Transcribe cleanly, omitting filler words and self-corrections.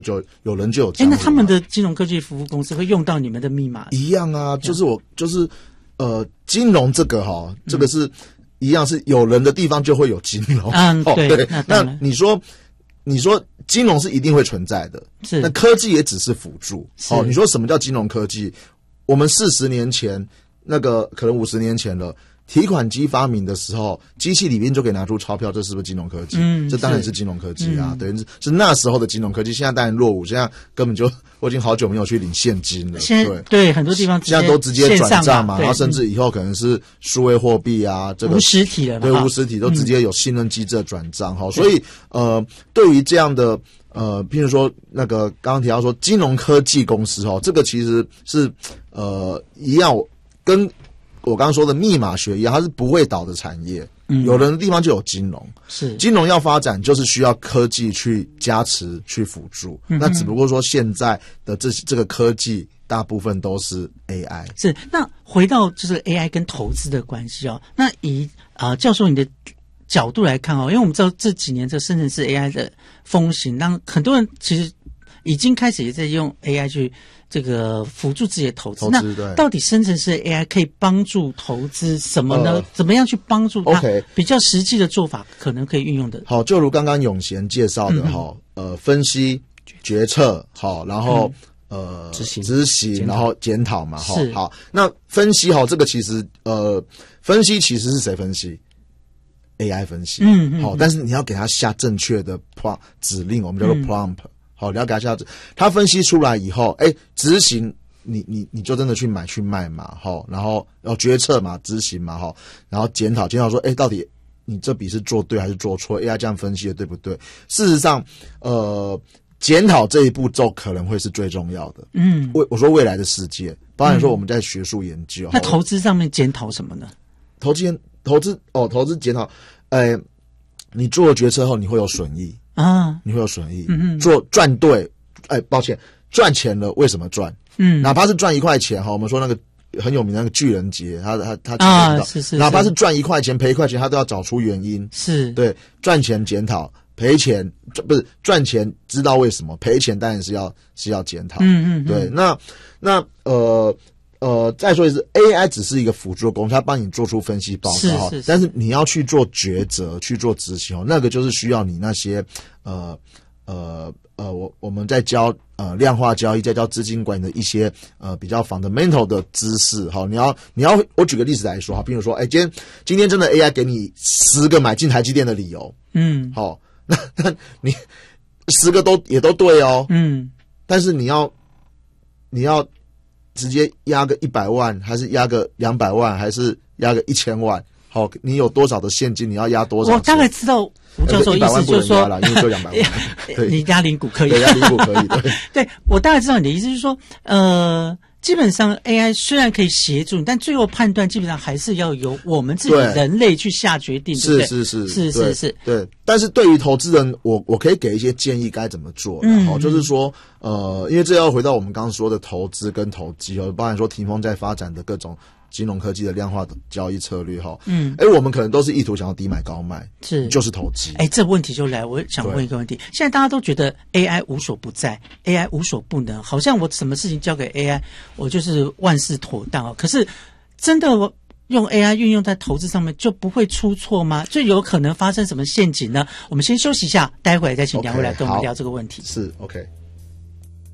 就有人就有江湖。 那他们的金融科技服务公司会用到你们的密码？ 一样啊，就是金融这个这个是一样，是有人的地方就会有金融。 对。 那你说金融是一定会存在的， 是那科技也只是辅助。你说什么叫金融科技？我们40年前那个可能50年前了。提款机发明的时候，机器里面就可以拿出钞票，这是不是金融科技？这当然是金融科技啊，对，是那时候的金融科技。现在当然落伍，现在根本就我已经好久没有去领现金了。 对很多地方现在都直接转账嘛， 然后甚至以后可能是数位货币啊，这个无实体了， 对，无实体都直接有信任机制的转账。所以对于这样的譬如说那个刚刚提到说金融科技公司这个其实是一样跟我刚刚说的密码学一样，它是不会倒的产业。有人的地方就有金融， 是金融要发展，就是需要科技去加持、去辅助。那只不过说现在的这个科技大部分都是 AI。 是，那回到就是 AI 跟投资的关系那以教授你的角度来看因为我们知道这几年这生成式 AI 的风行，让很多人其实已经开始也在用 AI 去这个辅助自己的投资。那到底生成式 AI 可以帮助投资什么呢？怎么样去帮助它？比较实际的做法可能可以运用的。 好，就如刚刚永贤介绍的分析、决策，然后执行，然后检讨嘛。好，那分析这个其实分析其实是谁分析？AI 分析。但是你要给他下正确的指令，我们叫做 prompt。你要给他下他分析出来以后，执行你就真的去买去卖嘛，然后要决策嘛，执行嘛，然后检讨说，到底你这笔是做对还是做错 ？AI 这样分析的对不对？事实上，检讨这一步骤可能会是最重要的。我说未来的世界，包含说我们在学术研究。 那投资上面检讨什么呢？ 投资检讨，你做了决策后，你会有损益。你会有损益。赚对，抱歉，赚钱了，为什么赚？哪怕是赚1块钱我们说那个很有名的那个巨人节，他是哪怕是赚1块钱赔1块钱，他都要找出原因。 是对赚钱检讨，赔钱不是赚钱知道为什么，赔钱当然是要检讨。对，那再说一次 ，AI 只是一个辅助的工具，它帮你做出分析报告，但是你要去做抉择、去做执行那个就是需要你那些我们在教量化交易，在教资金管理的一些比较 fundamental 的知识。你要我举个例子来说比如说今天真的 AI 给你10个买进台积电的理由，那你10个也都对但是你要直接压个100万，还是压个200万，还是压个1000万？你有多少的现金？你要压多少？ 我大概知道吴教授意思就是说， 因为就200万， 你压零股可以， 对，压零股可以， 对，我大概知道你的意思，就是说，基本上 AI 虽然可以协助你，但最后判断基本上还是要由我们自己人类去下决定，对不对？是， 对。但是对于投资人，我可以给一些建议该怎么做。就是说，因为这要回到我们刚刚说的投资跟投机包含说霆锋在发展的各种金融科技的量化的交易策略我们可能都是意图想要低买高卖，就是投机。 这问题就来，我想问一个问题：现在大家都觉得 AI 无所不在 ，AI 无所不能，好像我什么事情交给 AI， 我就是万事妥当可是真的用 AI 运用在投资上面就不会出错吗？就有可能发生什么陷阱呢？我们先休息一下，待会再请两位来跟我们聊这个问题。 是 OK。